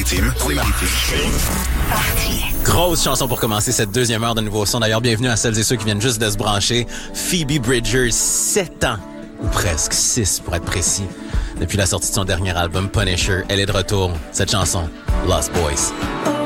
Maritime. Grosse chanson pour commencer cette deuxième heure de Nouveau Son. D'ailleurs, bienvenue à celles et ceux qui viennent juste de se brancher. Phoebe Bridgers, 7 ans, ou presque 6 pour être précis. Depuis la sortie de son dernier album, Punisher, elle est de retour. Cette chanson, Lost Boys.